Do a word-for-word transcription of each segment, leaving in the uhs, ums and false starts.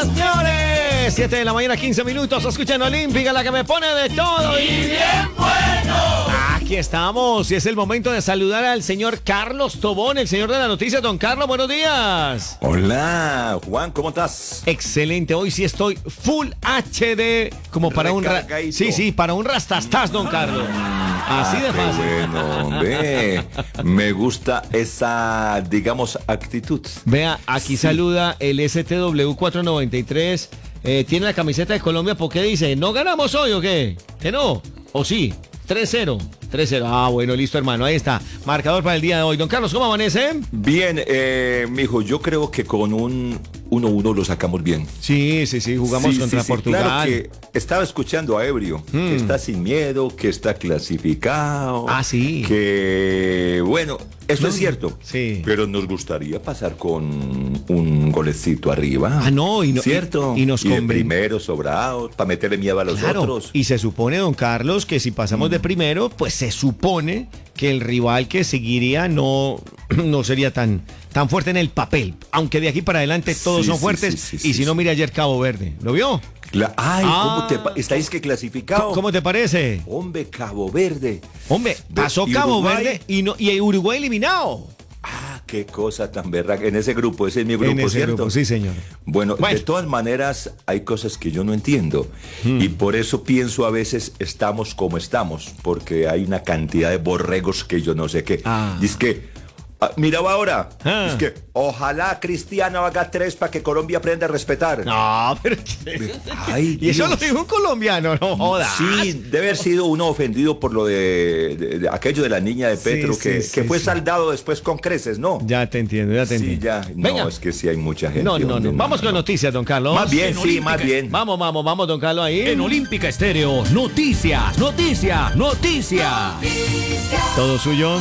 días, señores. siete de la mañana, quince minutos. Escuchen Olímpica, la que me pone de todo. ¡Y bien bueno! Aquí estamos y es el momento de saludar al señor Carlos Tobón, el señor de la noticia. Don Carlos, buenos días. Hola, Juan, ¿cómo estás? Excelente, hoy sí estoy full H D, como para un... Ra- sí, sí, para un rastastas, don Carlos. Así de Ah, fácil. qué bueno, hombre. Me gusta esa, digamos, actitud. Vea, aquí Sí. saluda el S T W cuatrocientos noventa y tres. Eh, tiene la camiseta de Colombia, ¿por qué dice? ¿No ganamos hoy o qué? ¿Que no? ¿O sí? tres cero. tres cero. Ah, bueno, listo, hermano. Ahí está. Marcador para el día de hoy. Don Carlos, ¿cómo amanece? Bien, eh, mijo, yo creo que con un uno uno lo sacamos bien. Sí, sí, sí. Jugamos Sí, contra sí, sí, Portugal. Claro que estaba escuchando a Ebrio, Mm. que está sin miedo, que está clasificado. Ah, sí. Que, bueno, eso No, es cierto. sí. Pero nos gustaría pasar con un golecito arriba. Ah, no, y no- ¿Cierto? y- y nos de conven- primero sobrados, para meterle miedo a los Claro, otros. y se supone, don Carlos, que si pasamos de primero, pues se supone que el rival que seguiría no, no sería tan, tan fuerte en el papel. Aunque de aquí para adelante todos Sí, son sí, fuertes. sí, sí, y sí, si no, sí. mire ayer Cabo Verde. ¿Lo vio? Cla- Ay, Ah. ¿cómo te pa- estáis que clasificado? ¿Cómo te parece? Hombre, Cabo Verde. Hombre, pasó ¿Y Cabo Uruguay? Verde y, no, y Uruguay eliminado. Ah, qué cosa tan berraca. En ese grupo, ese es mi grupo, en ese ¿cierto? grupo, sí, señor. Bueno, Bueno. de todas maneras, hay cosas que yo no entiendo. Y por eso pienso a veces estamos como estamos, porque hay una cantidad de borregos que yo no sé qué. Ah. Y es que, ah, mira ahora, Ah. es que ojalá Cristiano haga tres para que Colombia aprenda a respetar. No, pero... Ay, y eso Dios. lo dijo un colombiano, no joda. Sí, debe haber sido uno ofendido por lo de, de- de aquello de la niña de Sí, Petro, sí, que, sí, que fue sí. saldado después con creces, ¿no? Ya te entiendo, ya te Sí, entiendo. ya. No, Venga. es que sí hay mucha gente. No, no, no. hombre, Vamos con no. noticias, don Carlos. Más bien, En sí, Olímpica. más bien. Vamos, vamos, vamos, don Carlos, ahí. En Olímpica Estéreo, noticias, noticias, noticias. Todo suyo.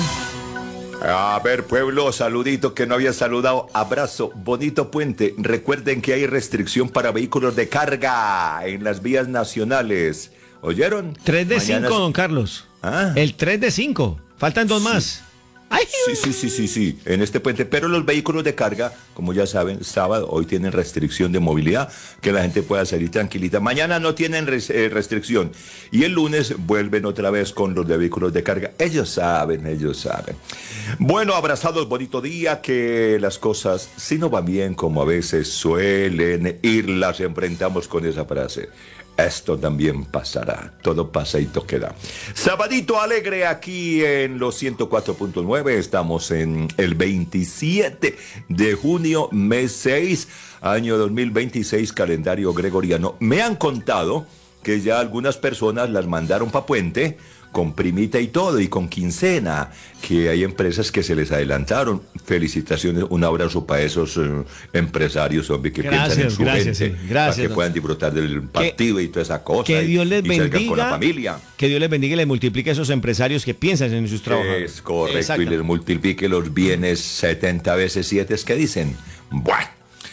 A ver, pueblo, saludito que no había saludado. Abrazo, bonito puente. Recuerden que hay restricción para vehículos de carga en las vías nacionales. ¿Oyeron? tres de Mañana cinco, es- don Carlos. Ah. El tres de cinco. Faltan dos más. Ay, Sí, sí, sí, sí, sí, en este puente. Pero los vehículos de carga, como ya saben, sábado, hoy tienen restricción de movilidad, que la gente pueda salir tranquilita. Mañana no tienen res- eh, restricción. Y el lunes vuelven otra vez con los de vehículos de carga. Ellos saben, ellos saben. Bueno, abrazados, bonito día, que las cosas, si no van bien como a veces suelen ir, las enfrentamos con esa frase. Esto también pasará, todo pasa y todo queda. Sabadito alegre aquí en los ciento cuatro punto nueve, estamos en el veintisiete de junio, mes seis, año dos mil veintiséis, calendario gregoriano. Me han contado que ya algunas personas las mandaron para Puente, con primita y todo, y con quincena, que hay empresas que se les adelantaron. Felicitaciones, un abrazo para esos eh, empresarios, hombre, que Gracias, piensan en su gracias, gente, sí, gracias, para que don- puedan disfrutar del partido y toda esa cosa. que y- Dios les y salgan bendiga. con la familia. Que Dios les bendiga y les multiplique a esos empresarios que piensan en sus trabajos. Es correcto, Exacto. y les multiplique los bienes setenta veces siete, es que dicen. Bueno.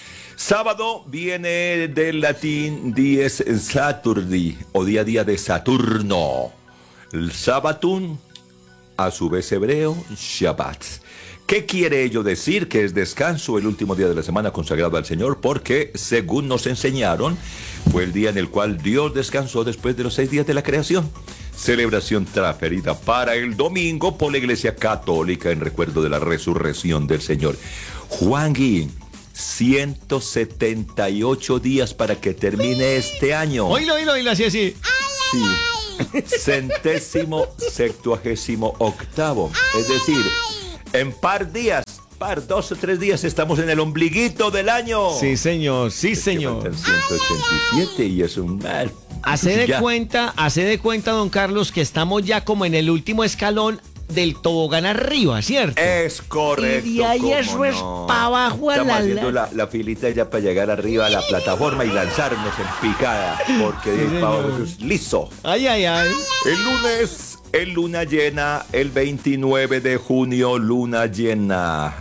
Sábado viene del latín dies Saturdi, o día a día de Saturno. El Sabatun, a su vez hebreo, Shabbat. ¿Qué quiere ello decir? Que es descanso, el último día de la semana consagrado al Señor, porque, según nos enseñaron, fue el día en el cual Dios descansó después de los seis días de la creación. Celebración transferida para el domingo por la Iglesia Católica en recuerdo de la resurrección del Señor. Juan Gui, ciento setenta y ocho días para que termine este año. Oílo, oílo, oílo, así, así. Sí. Centésimo, septuagésimo octavo. Es decir, en par días, par dos o tres días estamos en el ombliguito del año. Sí, señor, sí, Es que señor. faltan ciento ochenta y siete y es un mal. Hace de Ya. cuenta, hace de cuenta, don Carlos, que estamos ya como en el último escalón del tobogán arriba, ¿cierto? Es correcto. Y de ahí cómo eso es no. pa' abajo a Estamos la- haciendo la, la filita ya para llegar arriba a la plataforma y lanzarnos en picada, porque de ahí para abajo eso es liso. Ay, ay, ay. El lunes, el luna llena, el veintinueve de junio, luna llena.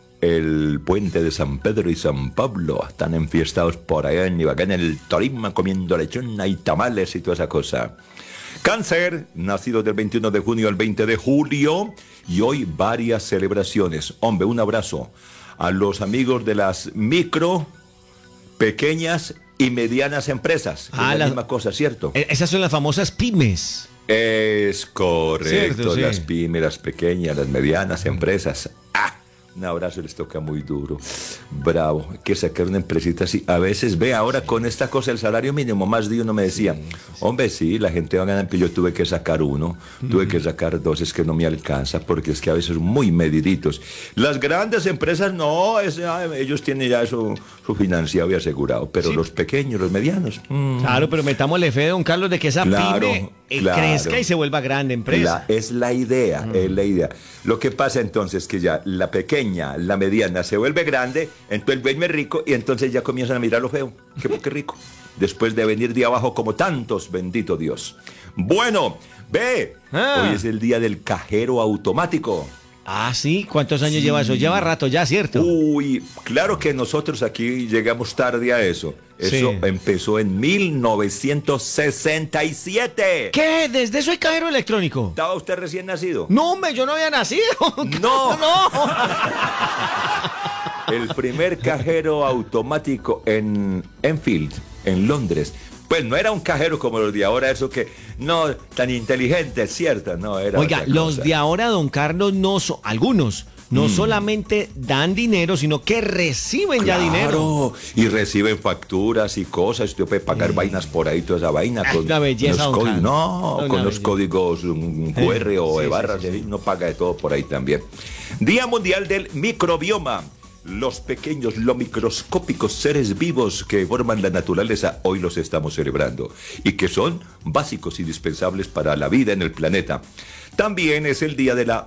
El puente de San Pedro y San Pablo están enfiestados por allá en Ibagué, en el Tolima, comiendo lechona y tamales y toda esa cosa. Cáncer, nacido del veintiuno de junio al veinte de julio, y hoy varias celebraciones. Hombre, un abrazo a los amigos de las micro, pequeñas y medianas empresas. Ah, es la, la misma cosa, ¿cierto? Eh, Esas son las famosas pymes. Es correcto, Cierto, sí. las pymes, las pequeñas, las medianas empresas. ¡Ah! Un abrazo les toca muy duro. Bravo, hay que sacar una empresita así. A veces, ve, ahora con esta cosa, el salario mínimo, más de uno me decía, hombre, sí, la gente va a ganar, pero yo tuve que sacar uno, tuve que sacar dos, es que no me alcanza, porque es que a veces son muy mediditos. Las grandes empresas, no, es, ah, ellos tienen ya su, su financiado y asegurado, pero Sí. los pequeños, los medianos... mm, Claro, pero metámosle fe, don Carlos, de que esa Claro, pyme eh, claro. crezca y se vuelva grande empresa. La- es la idea, es la idea. Lo que pasa entonces que ya la pequeña, la mediana se vuelve grande, entonces el dueño es rico y entonces ya comienzan a mirar lo feo. Qué, qué rico. Después de venir de abajo como tantos, bendito Dios. Bueno, ve, Ah. hoy es el día del cajero automático. Ah, sí, ¿cuántos años Sí. lleva eso? Lleva rato ya, ¿cierto? Uy, claro que nosotros aquí llegamos tarde a eso. Eso Sí. empezó en mil novecientos sesenta y siete. ¿Qué? ¿Desde eso hay cajero electrónico? ¿Estaba usted recién nacido? No, hombre, yo no había nacido. No. no. El primer cajero automático en Enfield, en Londres. Pues no era un cajero como los de ahora, eso que no tan inteligente, es cierto, no era. Oiga, otra los cosa. de ahora, don Carlos, no son, algunos, no Mm. solamente dan dinero, sino que reciben ya dinero. Claro, y reciben facturas y cosas, usted puede pagar vainas por ahí, toda esa vaina. Ah, una belleza, los don códigos- Carlos. no, Una con los belleza. códigos mm, Q R o Sí, de sí, barras, sí, sí. de- no paga de todo por ahí también. Día Mundial del Microbioma. Los pequeños, los microscópicos seres vivos que forman la naturaleza, hoy los estamos celebrando y que son básicos y indispensables para la vida en el planeta. También es el día de la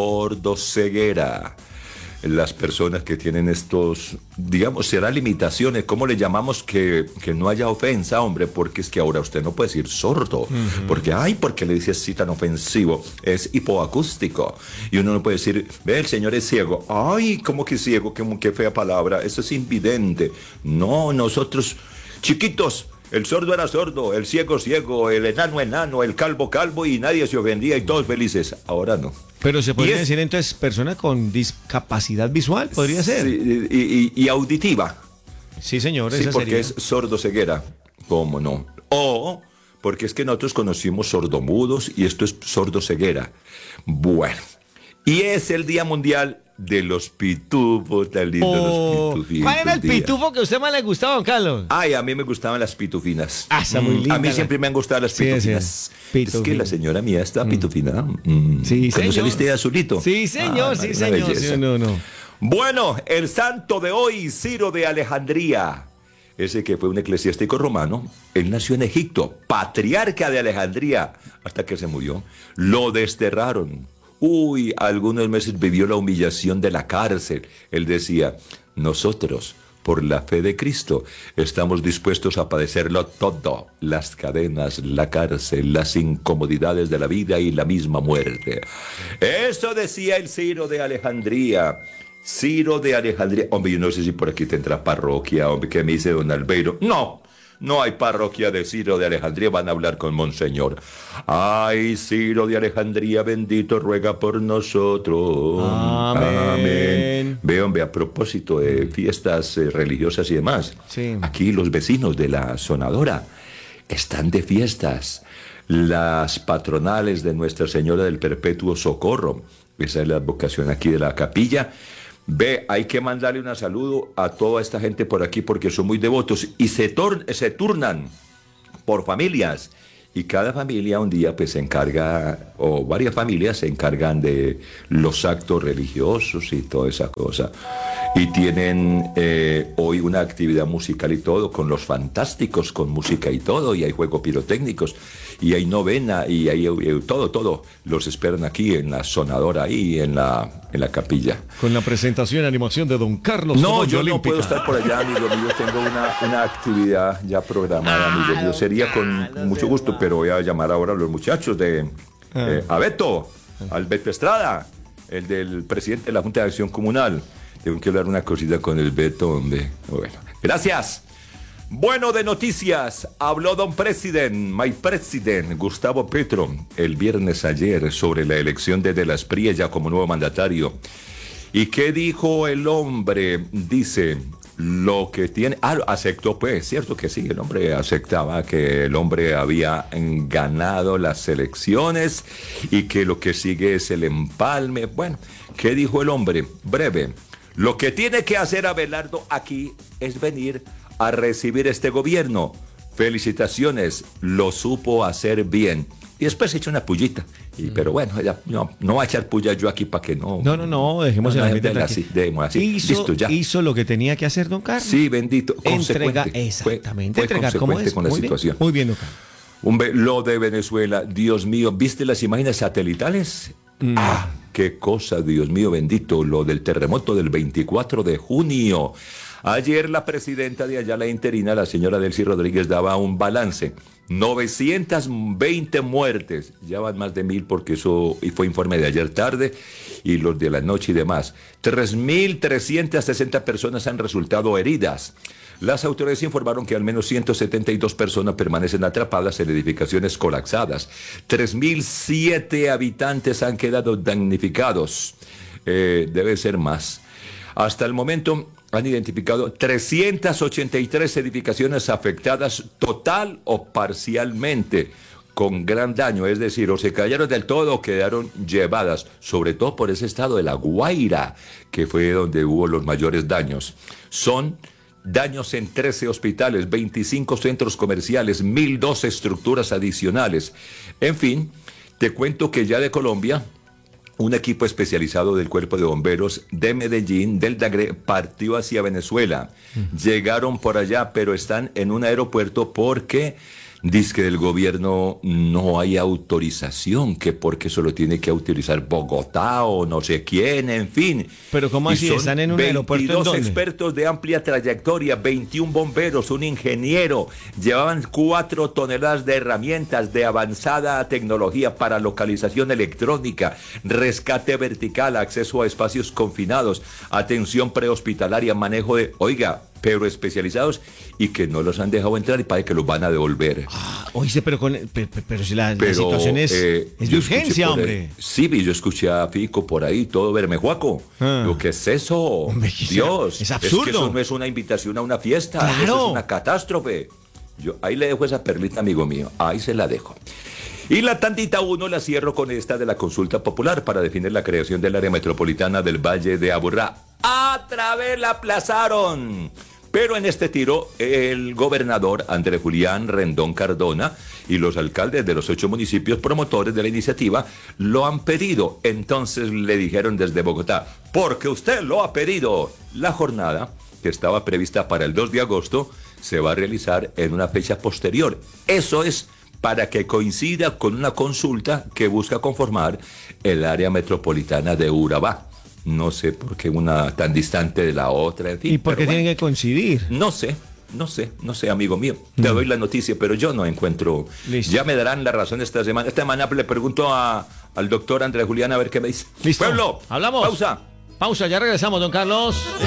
sordoceguera. Las personas que tienen estos, digamos, será limitaciones, ¿cómo le llamamos? Que, que no haya ofensa, hombre, porque es que ahora usted no puede decir sordo, porque, ay, porque le dice así tan ofensivo, es hipoacústico, y uno no puede decir, ve, el señor es ciego, ay, ¿cómo que ciego? ¿Qué, qué fea palabra? Eso es invidente. No, nosotros, chiquitos, el sordo era sordo, el ciego ciego, el enano enano, el calvo calvo, y nadie se ofendía y todos felices. Ahora no. Pero se podría Y es- decir entonces persona con discapacidad visual, podría ser. Sí, Sí, y, y- y auditiva. señor, Sí, esa porque sería. es sordoceguera. ¿Cómo no? O porque es que nosotros conocimos sordomudos y esto es sordoceguera. Bueno, y es el Día Mundial de los Pitufos, tan lindo Oh, los pitufitos. ¿cuál era el día. pitufo que a usted más le gustaba, don Carlos? Ay, a mí me gustaban las pitufinas. Ah, está muy Mm, linda A mí la- siempre me han gustado las Sí, pitufinas. sí. Es que Pitufina. la señora mía está pitufina. Mm. Sí, Cuando se señor. viste de azulito. Sí, señor, Ah, sí, una señor. belleza. Sí, no, no. Bueno, el santo de hoy, Ciro de Alejandría. Ese que fue un eclesiástico romano, él nació en Egipto, patriarca de Alejandría, hasta que se murió. Lo desterraron. Uy, algunos meses vivió la humillación de la cárcel. Él decía, nosotros, por la fe de Cristo, estamos dispuestos a padecerlo todo, las cadenas, la cárcel, las incomodidades de la vida y la misma muerte. Eso decía el Ciro de Alejandría. Ciro de Alejandría. Hombre, yo no sé si por aquí tendrá parroquia, hombre, ¿qué me dice don Albeiro? No, no hay parroquia de Ciro de Alejandría, van a hablar con Monseñor. Ay, Ciro de Alejandría, bendito, ruega por nosotros. Amén. Ve, hombre, a propósito de fiestas eh, religiosas y demás, Sí. aquí los vecinos de la Sonadora están de fiestas. Las patronales de Nuestra Señora del Perpetuo Socorro, esa es la vocación aquí de la capilla. Ve, hay que mandarle un saludo a toda esta gente por aquí porque son muy devotos y se, tor- se turnan por familias. Y cada familia un día pues se encarga, o varias familias se encargan de los actos religiosos y toda esa cosa. Y tienen eh, hoy una actividad musical y todo, con los fantásticos, con música y todo, y hay juegos pirotécnicos, y hay novena, y hay eh, todo, todo. Los esperan aquí en la Sonadora, ahí en la, en la capilla. Con la presentación y animación de don Carlos. No, Tobón de yo no Olímpica. puedo estar por allá, amigo mío. Tengo una, una actividad ya programada, amigo mío. Sería con mucho gusto, pero voy a llamar ahora a los muchachos de eh, a Beto, al Beto Estrada, el del presidente de la Junta de Acción Comunal. Tengo que hablar una cosita con el Beto, hombre. Bueno, gracias. Bueno, de noticias, habló don President, my President, Gustavo Petro, el viernes ayer sobre la elección de De la Espriella como nuevo mandatario. ¿Y qué dijo el hombre? Dice, Lo que tiene, ah, aceptó, pues, cierto que sí, el hombre aceptaba que el hombre había ganado las elecciones y que lo que sigue es el empalme. Bueno, ¿qué dijo el hombre? Breve, lo que tiene que hacer Abelardo aquí es venir a recibir este gobierno. Felicitaciones, lo supo hacer bien. Y después echó una pullita. Y, mm. Pero bueno, ya, no, no va a echar pulla yo aquí para que no... No, no, no, dejemos no, el no, ambiente así, dejemos así. Hizo, Listo, ya. Hizo lo que tenía que hacer, don Carlos. Sí, bendito. Entrega, exactamente. Fue, fue entregar, ¿cómo es? con la Muy situación. Bien, muy bien, don Carlos. Hombre, lo de Venezuela, Dios mío, ¿viste las imágenes satelitales? Mm. Ah, qué cosa, Dios mío, bendito, lo del terremoto del veinticuatro de junio. Ayer la presidenta de allá, la interina, la señora Delcy Rodríguez, daba un balance. novecientas veinte muertes, ya van más de mil porque eso fue informe de ayer tarde y los de la noche y demás. tres mil trescientas sesenta personas han resultado heridas. Las autoridades informaron que al menos ciento setenta y dos personas permanecen atrapadas en edificaciones colapsadas. tres mil siete habitantes han quedado damnificados. Eh, debe ser más. Hasta el momento han identificado trescientas ochenta y tres edificaciones afectadas total o parcialmente, con gran daño, es decir, o se cayeron del todo o quedaron llevadas, sobre todo por ese estado de La Guaira, que fue donde hubo los mayores daños. Son daños en trece hospitales, veinticinco centros comerciales, mil dos estructuras adicionales. En fin, te cuento que ya de Colombia, un equipo especializado del Cuerpo de Bomberos de Medellín, del Dagre, partió hacia Venezuela. Uh-huh. Llegaron por allá, pero están en un aeropuerto porque dice que del gobierno no hay autorización, que porque solo tiene que autorizar Bogotá o no sé quién, en fin. Pero ¿cómo así? ¿Están en un aeropuerto? veintidós expertos de amplia trayectoria, veintiún bomberos, un ingeniero, llevaban cuatro toneladas de herramientas de avanzada tecnología para localización electrónica, rescate vertical, acceso a espacios confinados, atención prehospitalaria, manejo de... Oiga, pero especializados y que no los han dejado entrar y parece que los van a devolver. Ah, oíste, pero, con, pero, pero si la, pero, la situación es, eh, es de urgencia, hombre. Ahí, sí, yo escuché a Fico por ahí, todo Bermejuaco. Ah. Lo que es eso, hombre, Dios. Es absurdo. Es que eso no es una invitación a una fiesta, claro. Eso es una catástrofe. Yo ahí le dejo esa perlita, amigo mío, ahí se la dejo. Y la tandita uno la cierro con esta de la consulta popular para definir la creación del área metropolitana del Valle de Aburrá. ¡Otra vez la aplazaron! Pero en este tiro, el gobernador Andrés Julián Rendón Cardona y los alcaldes de los ocho municipios promotores de la iniciativa lo han pedido. Entonces le dijeron desde Bogotá, porque usted lo ha pedido. La jornada, que estaba prevista para el dos de agosto, se va a realizar en una fecha posterior. Eso es para que coincida con una consulta que busca conformar el área metropolitana de Urabá. No sé por qué una tan distante de la otra, en fin. ¿Y por qué tienen bueno, que coincidir? No sé, no sé, no sé, amigo mío. Te mm. doy la noticia, pero yo no encuentro... Listo. Ya me darán la razón esta semana. Esta semana le pregunto a, al doctor Andrés Julián a ver qué me dice. Listo. Pueblo, hablamos. Pausa. Pausa, ya regresamos, don Carlos.